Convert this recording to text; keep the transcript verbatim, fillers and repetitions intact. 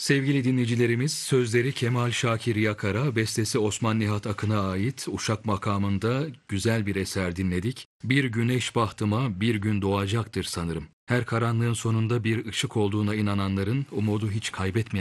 Sevgili dinleyicilerimiz, sözleri Kemal Şakir Yakar'a, bestesi Osman Nihat Akın'a ait Uşak makamında güzel bir eser dinledik. Bir güneş bahtıma bir gün doğacaktır sanırım. Her karanlığın sonunda bir ışık olduğuna inananların umudu hiç kaybetmeyen